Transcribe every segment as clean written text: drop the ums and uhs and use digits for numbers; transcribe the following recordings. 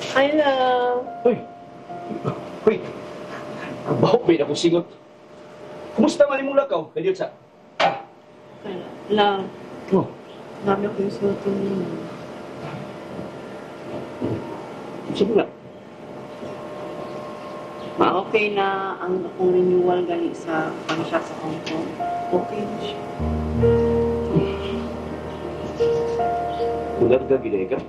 Hi, love. Hoy! Hoy! Bahok ba ako singot? Kumusta man imong lakaw? Kadiot sa? Love, Oh, dami ako yung suotin mo. sige nga. Ma-okay na ang akong renewal gali sa pang-shop sa Hong Kong. Okay na siya. Ulat ka, ginay ka?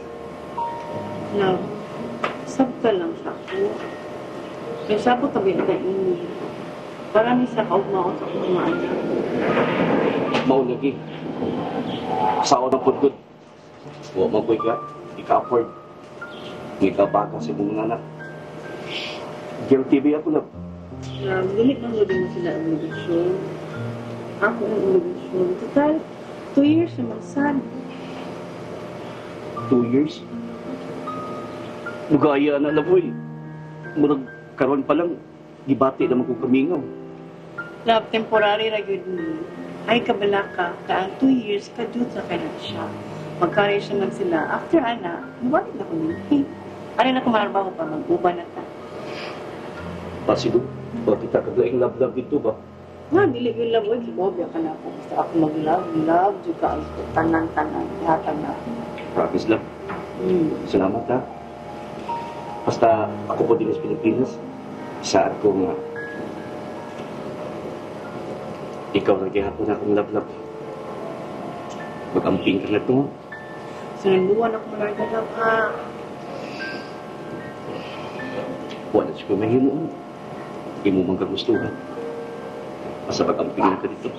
Love, sabta lang sa ako. Kaya sabot tabi na ini. Para ni sa kaugmaon sa akong mga anak. Maulagi. Sao na pudgod. Huwag magoy ka. Ika-afford. Ika-baka sa mong anak. Guilty ba ako na? Love, dili na mo din mo sila ang obligasyon. Ako ang obligasyon. Total, 2 years naman sad. 2 years? Mugaya na laboy. Murag karon pa lang, gibati naman kong kamingaw. Love, temporary ra yun ni. Ay kabala ka, kaang 2 years ka dun sa kanya siya. Magka-relation lang sila. After ana, nabalik na ko ni. Ano na kumarbaho pa, mag-uba na ta. Pasido, ba kita kagaing love-love dito ba? Nga, dili yung love, oy, gibobya ka na ako. Basta ako mag-love, love, juga ang tanan-tanan, hatag na. Promise lang. Salamat ha. Basta ako po din sa Pilipinas. Saad ko nga. Ikaw na gihapon akong love-love. Mag-amping ka na ito. Sinunduan ako malarga love, ha? Wala siya mahimo. Hindi mo mong kagustuhan. Basta mag-amping na ka dito.